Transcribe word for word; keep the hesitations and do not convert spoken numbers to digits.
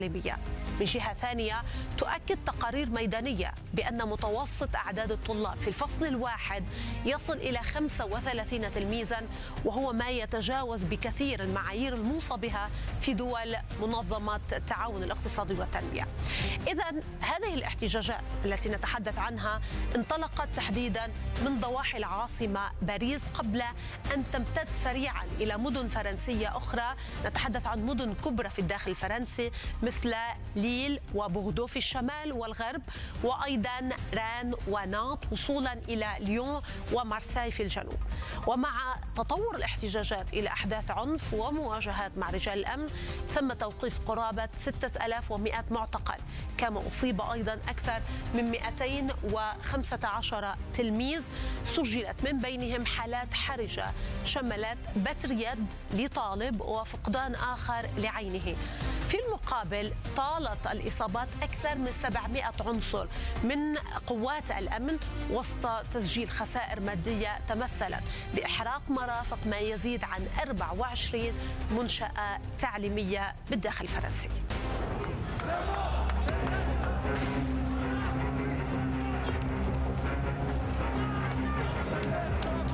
التعليمية. من جهة ثانية تؤكد تقارير ميدانية بأن متوسط أعداد الطلاب في الفصل الواحد يصل إلى خمسة وثلاثين تلميذا، وهو ما يتجاوز بكثير المعايير الموصى بها في دول منظمة التعاون الاقتصادي والتنمية. إذن هذه الاحتجاجات التي نتحدث عنها انطلقت تحديدا من ضواحي العاصمة باريس قبل أن تمتد سريعا إلى مدن فرنسية أخرى. نتحدث عن مدن كبرى في الداخل الفرنسي مثل ليل وبوردو في الشمال والغرب، وأيضا ران ونانت، وصولا إلى ليون ومارساي في الجنوب. ومع تطور الاحتجاجات إلى أحداث عنف ومواجهات مع رجال الأمن تم توقيف قرابة ستة آلاف ومئة معتقل، كما أصيب أيضا أكثر من مئتين وخمسة عشر تلميذ، سجلت من بينهم حالات حرجة شملت بتر يد لطالب وفقدان آخر لعينه. في المقابل طالت الإصابات أكثر من سبعمئة عنصر من قوات الأمن وسط تسجيل خسائر مادية تمثلت بإحراق مرافق ما يزيد عن أربع وعشرين منشأة تعليمية بالداخل الفرنسي.